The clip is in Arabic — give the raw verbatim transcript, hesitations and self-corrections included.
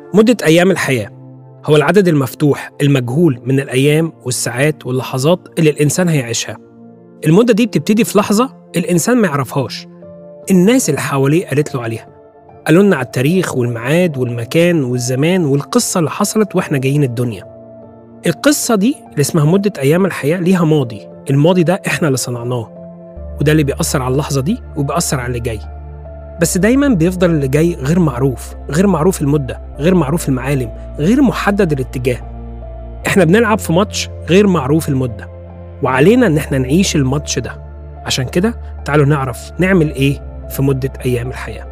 مدة أيام الحياة هو العدد المفتوح المجهول من الأيام والساعات واللحظات اللي الإنسان هيعيشها. المدة دي بتبتدي في لحظة الإنسان ما يعرفهاش، الناس اللي حواليه قالت له عليها، قالوا لنا على التاريخ والميعاد والمكان والزمان والقصة اللي حصلت وإحنا جايين الدنيا. القصة دي اللي اسمها مدة أيام الحياة ليها ماضي، الماضي ده إحنا اللي صنعناه، وده اللي بيأثر على اللحظة دي وبيأثر على اللي جاي. بس دايماً بيفضل اللي جاي غير معروف، غير معروف المدة، غير معروف المعالم، غير محدد الاتجاه. إحنا بنلعب في ماتش غير معروف المدة، وعلينا إن إحنا نعيش الماتش ده. عشان كده تعالوا نعرف نعمل إيه في مدة أيام الحياة.